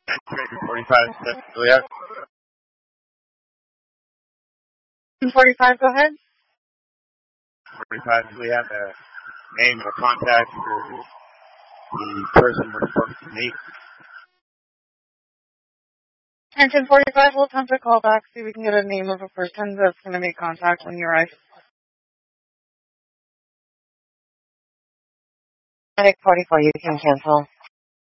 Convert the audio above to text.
45 steps. Do we have 45, go ahead. 45? Do we have a name or contact for the person we're supposed to meet? And 1045, we'll attempt to call back, see if we can get a name of a person that's going to make contact when you arrive. Medic 44, you can cancel.